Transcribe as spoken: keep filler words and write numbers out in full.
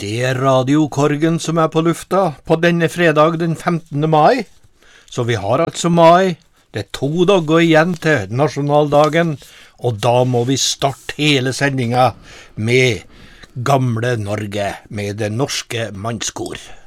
Det er Radio Korgen som er på lufta på denne fredag den femtende mai. Så vi har altså mai. Det er to dager igjen til nasjonaldagen, og da må vi starte hele sendinga med gamle Norge, med det norske mannskor.